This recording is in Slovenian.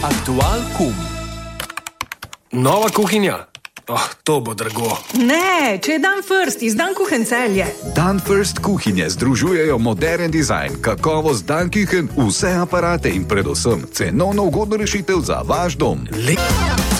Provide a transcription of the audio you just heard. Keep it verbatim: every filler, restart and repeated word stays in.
Aktual kum. Nova kuhinja? Oh, to bo drago. Ne, če je Dan First iz Dan Kuchen Celje. Dan First kuhinje združujejo modern dizajn, kakovost Dan Kuchen, vse aparate in predvsem cenovno ugodno rešitev za vaš dom. Le